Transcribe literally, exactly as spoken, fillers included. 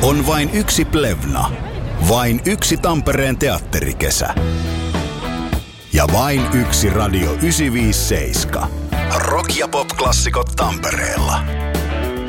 On vain yksi Plevna, vain yksi Tampereen teatterikesä ja vain yksi Radio yhdeksänsataaviisikymmentäseitsemän. Rock- ja pop-klassikot Tampereella.